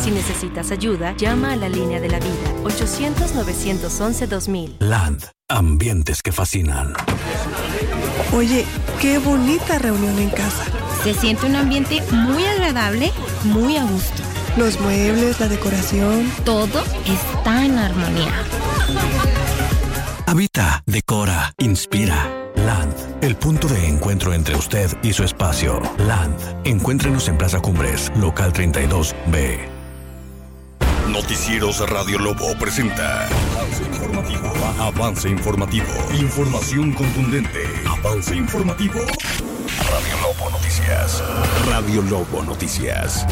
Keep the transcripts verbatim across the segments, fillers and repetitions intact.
Si necesitas ayuda, llama a la línea de la vida, ochocientos, novecientos once, dos mil. Land, ambientes que fascinan. Oye, qué bonita reunión en casa. Se siente un ambiente muy agradable, muy a gusto. Los muebles, la decoración. Todo está en armonía. Habita, decora, inspira. Land, el punto de encuentro entre usted y su espacio. Land, encuéntrenos en Plaza Cumbres, local treinta y dos B. Noticieros Radio Lobo presenta Avance Informativo. Avance Informativo. Información contundente. Avance Informativo. Radio Lobo Noticias. Radio Lobo Noticias.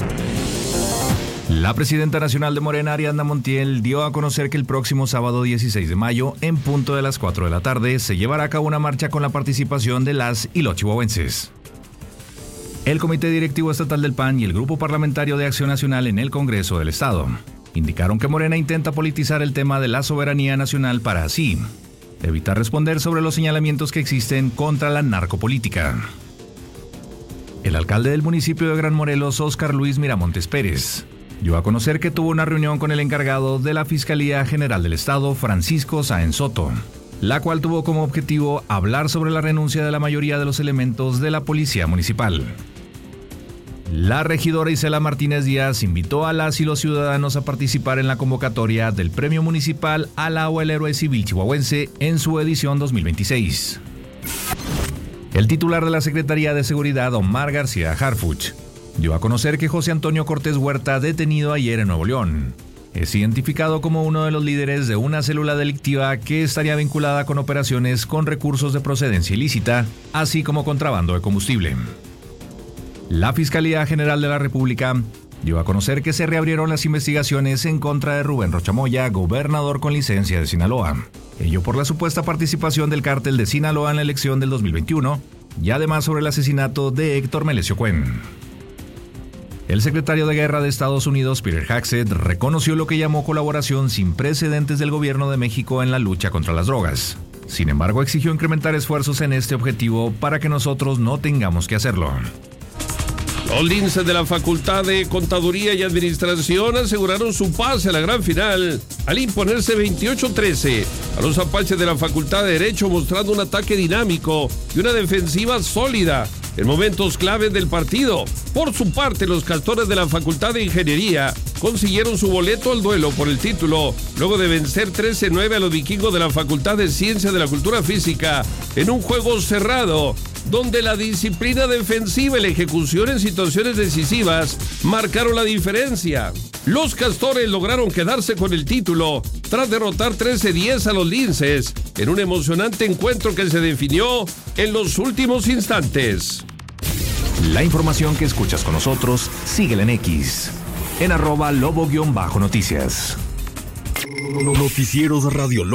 La presidenta nacional de Morena, Ariadna Montiel, dio a conocer que el próximo sábado dieciséis de mayo, en punto de las cuatro de la tarde, se llevará a cabo una marcha con la participación de las y los chihuahuenses. El Comité Directivo Estatal del P A N y el Grupo Parlamentario de Acción Nacional en el Congreso del Estado indicaron que Morena intenta politizar el tema de la soberanía nacional para así evitar responder sobre los señalamientos que existen contra la narcopolítica. El alcalde del municipio de Gran Morelos, Óscar Luis Miramontes Pérez, dio a conocer que tuvo una reunión con el encargado de la Fiscalía General del Estado, Francisco Sáenz Soto, la cual tuvo como objetivo hablar sobre la renuncia de la mayoría de los elementos de la Policía Municipal. La regidora Isela Martínez Díaz invitó a las y los ciudadanos a participar en la convocatoria del Premio Municipal Ala o el Héroe Civil Chihuahuense en su edición dos mil veintiséis. El titular de la Secretaría de Seguridad, Omar García Harfuch, dio a conocer que José Antonio Cortés Huerta, detenido ayer en Nuevo León, es identificado como uno de los líderes de una célula delictiva que estaría vinculada con operaciones con recursos de procedencia ilícita, así como contrabando de combustible. La Fiscalía General de la República dio a conocer que se reabrieron las investigaciones en contra de Rubén Rocha Moya, gobernador con licencia de Sinaloa, ello por la supuesta participación del cártel de Sinaloa en la elección del dos mil veintiuno, y además sobre el asesinato de Héctor Melesio Cuen. El secretario de Guerra de Estados Unidos, Peter Hegseth, reconoció lo que llamó colaboración sin precedentes del gobierno de México en la lucha contra las drogas. Sin embargo, exigió incrementar esfuerzos en este objetivo para que nosotros no tengamos que hacerlo. Los linces de la Facultad de Contaduría y Administración aseguraron su pase a la gran final al imponerse veintiocho trece a los apaches de la Facultad de Derecho, mostrando un ataque dinámico y una defensiva sólida en momentos claves del partido. Por su parte, los castores de la Facultad de Ingeniería consiguieron su boleto al duelo por el título, luego de vencer trece nueve a los vikingos de la Facultad de Ciencias de la Cultura Física en un juego cerrado, donde la disciplina defensiva y la ejecución en situaciones decisivas marcaron la diferencia. Los castores lograron quedarse con el título tras derrotar trece diez a los linces en un emocionante encuentro que se definió en los últimos instantes. La información que escuchas con nosotros, síguela en X, en arroba lobo-noticias. Noticieros Radio Lobo.